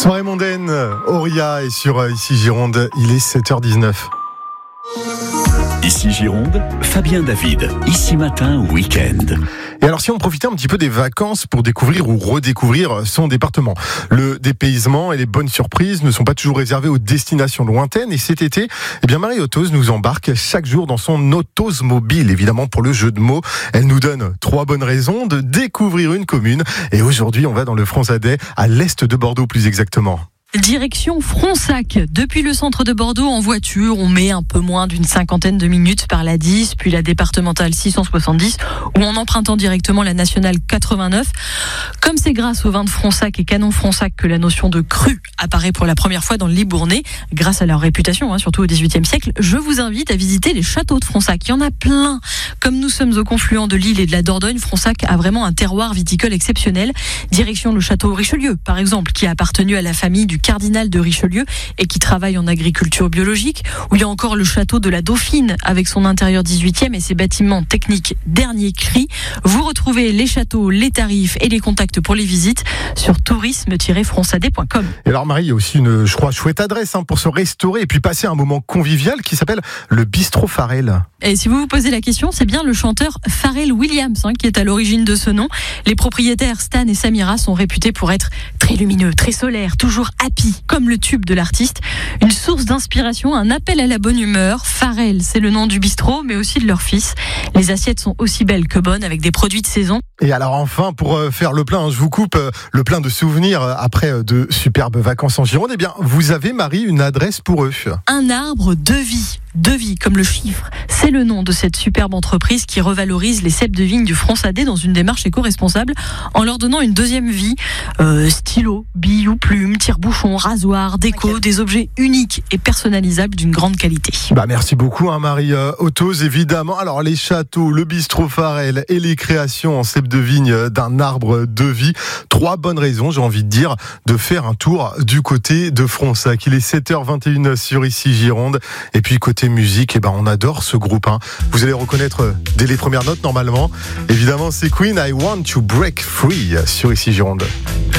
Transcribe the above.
Soirée mondaine, Auria est sur Ici Gironde, il est 7h19. Ici Gironde, Fabien David, Ici Matin, Week-end. Et alors si on profitait un petit peu des vacances pour découvrir ou redécouvrir son département. Le dépaysement et les bonnes surprises ne sont pas toujours réservés aux destinations lointaines. Et cet été, Marie Autos nous embarque chaque jour dans son Autosmobile, évidemment pour le jeu de mots. Elle nous donne 3 bonnes raisons de découvrir une commune. Et aujourd'hui, on va dans le Fronsadais, à l'est de Bordeaux plus exactement. Direction Fronsac. Depuis le centre de Bordeaux, en voiture, on met un peu moins d'une 50aine de minutes par la 10, puis la départementale 670, ou en empruntant directement la nationale 89. Comme c'est grâce au vin de Fronsac et Canon Fronsac que la notion de cru apparaît pour la première fois dans le Libournais, grâce à leur réputation, surtout au XVIIIe siècle, je vous invite à visiter les châteaux de Fronsac. Il y en a plein. Comme nous sommes au confluent de l'Isle et de la Dordogne, Fronsac a vraiment un terroir viticole exceptionnel. Direction le château Richelieu, par exemple, qui a appartenu à la famille du cardinal de Richelieu et qui travaille en agriculture biologique, où il y a encore le château de la Dauphine avec son intérieur 18e et ses bâtiments techniques dernier cri. Vous retrouvez les châteaux, les tarifs et les contacts pour les visites sur tourisme-fronsadais.com. Et alors Marie, il y a aussi une, je crois, chouette adresse pour se restaurer et puis passer un moment convivial qui s'appelle le Bistrot Pharrell. Et si vous vous posez la question, c'est bien le chanteur Pharrell Williams qui est à l'origine de ce nom. Les propriétaires Stan et Samira sont réputés pour être très lumineux, très solaires, toujours happy, comme le tube de l'artiste. Une source d'inspiration, un appel à la bonne humeur. Pharrell, c'est le nom du bistrot, mais aussi de leur fils. Les assiettes sont aussi belles que bonnes, avec des produits de saison. Et alors enfin, pour faire le plein, je vous coupe, le plein de souvenirs après de superbes vacances en Gironde, vous avez, Marie, une adresse pour eux. Un arbre de vie. De vie, comme le chiffre. C'est le nom de cette superbe entreprise qui revalorise les cèpes de vigne du Fronsadais dans une démarche éco-responsable en leur donnant une deuxième vie. Stylo, billes ou plumes, tire-bouchons, rasoirs, déco, des objets uniques et personnalisables d'une grande qualité. Merci beaucoup, Marie Autos, évidemment. Alors les châteaux, le bistrot Pharrell et les créations en cèpes de vigne d'un arbre de vie. 3 bonnes raisons, j'ai envie de dire, de faire un tour du côté de Fronsac. Il est 7h21 sur Ici Gironde. Et puis côté musique, on adore ce groupe. Vous allez reconnaître dès les premières notes normalement. Évidemment, c'est Queen, I Want to Break Free sur Ici Gironde.